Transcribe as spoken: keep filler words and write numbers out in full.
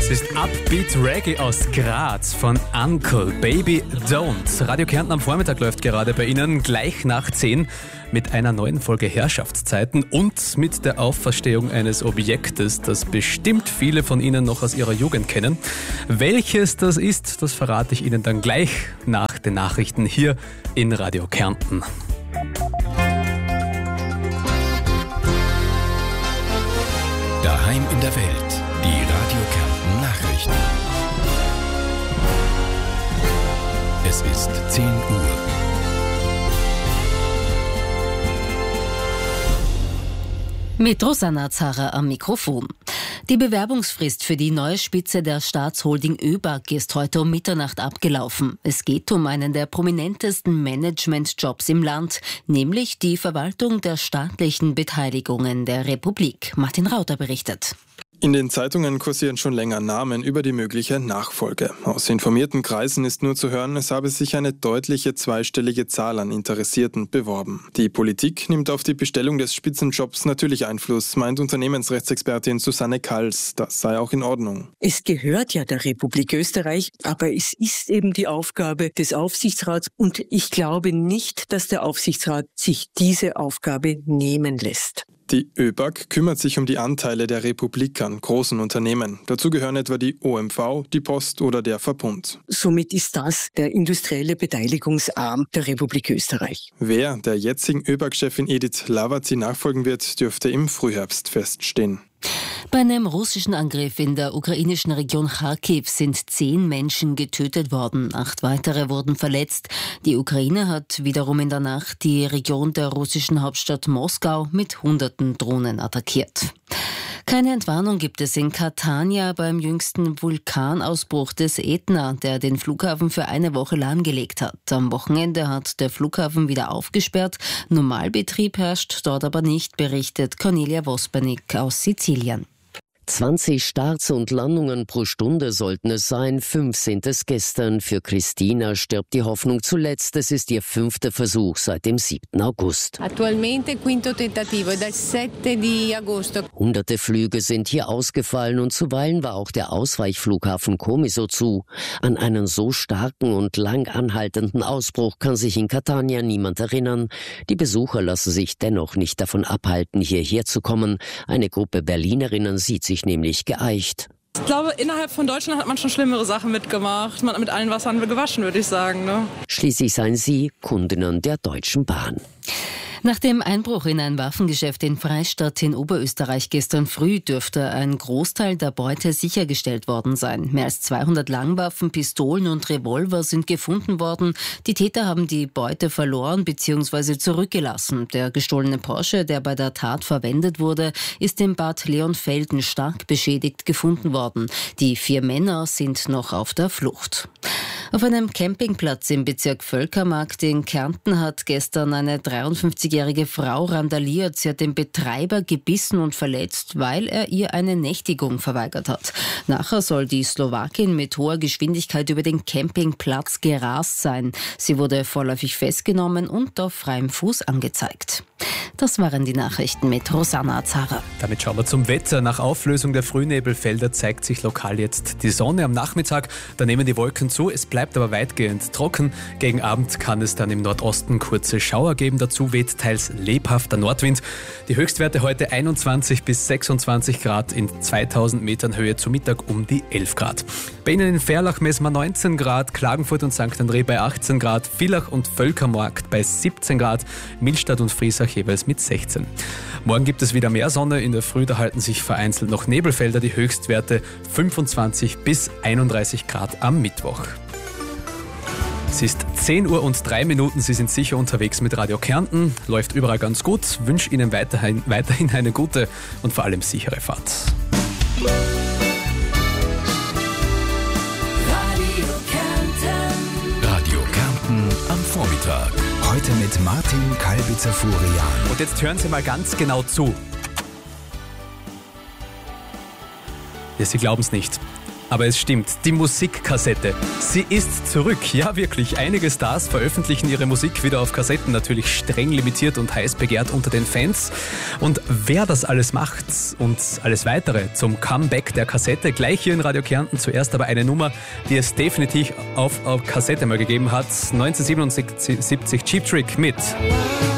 Es ist Upbeat Reggae aus Graz von Uncle Baby Don't. Radio Kärnten am Vormittag läuft gerade bei Ihnen gleich nach zehn mit einer neuen Folge Herrschaftszeiten und mit der Auferstehung eines Objektes, das bestimmt viele von Ihnen noch aus ihrer Jugend kennen. Welches das ist, das verrate ich Ihnen dann gleich nach den Nachrichten hier in Radio Kärnten. Daheim in der Welt, die Radio Kärnten Nachrichten. Es ist zehn Uhr. Mit Rosanna Zara am Mikrofon. Die Bewerbungsfrist für die neue Spitze der Staatsholding ÖBAG ist heute um Mitternacht abgelaufen. Es geht um einen der prominentesten Managementjobs im Land, nämlich die Verwaltung der staatlichen Beteiligungen der Republik. Martin Rauter berichtet. In den Zeitungen kursieren schon länger Namen über die mögliche Nachfolge. Aus informierten Kreisen ist nur zu hören, es habe sich eine deutliche zweistellige Zahl an Interessierten beworben. Die Politik nimmt auf die Bestellung des Spitzenjobs natürlich Einfluss, meint Unternehmensrechtsexpertin Susanne Kals. Das sei auch in Ordnung. Es gehört ja der Republik Österreich, aber es ist eben die Aufgabe des Aufsichtsrats und ich glaube nicht, dass der Aufsichtsrat sich diese Aufgabe nehmen lässt. Die ÖBAG kümmert sich um die Anteile der Republik an großen Unternehmen. Dazu gehören etwa die O M V, die Post oder der Verbund. Somit ist das der industrielle Beteiligungsarm der Republik Österreich. Wer der jetzigen ÖBAG-Chefin Edith Hlavazy nachfolgen wird, dürfte im Frühherbst feststehen. Bei einem russischen Angriff in der ukrainischen Region Kharkiv sind zehn Menschen getötet worden. Acht weitere wurden verletzt. Die Ukraine hat wiederum in der Nacht die Region der russischen Hauptstadt Moskau mit hunderten Drohnen attackiert. Keine Entwarnung gibt es in Catania beim jüngsten Vulkanausbruch des Ätna, der den Flughafen für eine Woche lahmgelegt hat. Am Wochenende hat der Flughafen wieder aufgesperrt. Normalbetrieb herrscht dort aber nicht, berichtet Cornelia Vospernik aus Sizilien. zwanzig Starts und Landungen pro Stunde sollten es sein, fünf sind es gestern. Für Christina stirbt die Hoffnung zuletzt. Es ist ihr fünfter Versuch seit dem siebten August. Attualmente quinto tentativo è dal sette di agosto. Hunderte Flüge sind hier ausgefallen und zuweilen war auch der Ausweichflughafen Comiso zu. An einen so starken und lang anhaltenden Ausbruch kann sich in Catania niemand erinnern. Die Besucher lassen sich dennoch nicht davon abhalten, hierher zu kommen. Eine Gruppe Berlinerinnen sieht sich nämlich geeicht. Ich glaube, innerhalb von Deutschland hat man schon schlimmere Sachen mitgemacht. Man hat mit allen Wassern gewaschen, würde ich sagen. Ne? Schließlich seien sie Kundinnen der Deutschen Bahn. Nach dem Einbruch in ein Waffengeschäft in Freistadt in Oberösterreich gestern früh dürfte ein Großteil der Beute sichergestellt worden sein. Mehr als zweihundert Langwaffen, Pistolen und Revolver sind gefunden worden. Die Täter haben die Beute verloren bzw. zurückgelassen. Der gestohlene Porsche, der bei der Tat verwendet wurde, ist in Bad Leonfelden stark beschädigt gefunden worden. Die vier Männer sind noch auf der Flucht. Auf einem Campingplatz im Bezirk Völkermarkt in Kärnten hat gestern eine dreiundfünfzigjährige Frau randaliert. Sie hat den Betreiber gebissen und verletzt, weil er ihr eine Nächtigung verweigert hat. Nachher soll die Slowakin mit hoher Geschwindigkeit über den Campingplatz gerast sein. Sie wurde vorläufig festgenommen und auf freiem Fuß angezeigt. Das waren die Nachrichten mit Rosanna Zara. Damit schauen wir zum Wetter. Nach Auflösung der Frühnebelfelder zeigt sich lokal jetzt die Sonne am Nachmittag. Da nehmen die Wolken zu, es bleibt aber weitgehend trocken. Gegen Abend kann es dann im Nordosten kurze Schauer geben. Dazu weht teils lebhafter Nordwind. Die Höchstwerte heute einundzwanzig bis sechsundzwanzig Grad, in zweitausend Metern Höhe, zu Mittag um die elf Grad. Bei Ihnen in Ferlach messen wir neunzehn Grad, Klagenfurt und Sankt André bei achtzehn Grad, Villach und Völkermarkt bei siebzehn Grad, Millstatt und Friesach jeweils mit sechzehn. Morgen gibt es wieder mehr Sonne. In der Früh da halten sich vereinzelt noch Nebelfelder. Die Höchstwerte fünfundzwanzig bis einunddreißig Grad am Mittwoch. Es ist zehn Uhr und drei Minuten. Sie sind sicher unterwegs mit Radio Kärnten. Läuft überall ganz gut. Wünsche Ihnen weiterhin, weiterhin eine gute und vor allem sichere Fahrt. Radio Kärnten. Radio Kärnten am Vormittag. Heute mit Martin Kalbitzer-Furian. Und jetzt hören Sie mal ganz genau zu. Ja, Sie glauben es nicht. Aber es stimmt, die Musikkassette, sie ist zurück. Ja, wirklich. Einige Stars veröffentlichen ihre Musik wieder auf Kassetten, natürlich streng limitiert und heiß begehrt unter den Fans. Und wer das alles macht und alles weitere zum Comeback der Kassette, gleich hier in Radio Kärnten. Zuerst aber eine Nummer, die es definitiv auf, auf Kassette mal gegeben hat. neunzehnhundertsiebenundsiebzig Cheap Trick mit